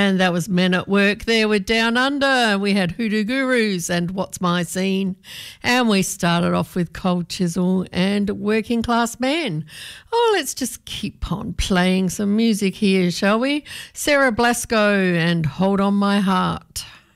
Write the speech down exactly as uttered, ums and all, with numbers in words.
And that was Men at Work there with Down Under. We had Hoodoo Gurus and What's My Scene. And we started off with Cold Chisel and Working Class Man. Oh, let's just keep on playing some music here, shall we? Sarah Blasco and Hold On My Heart.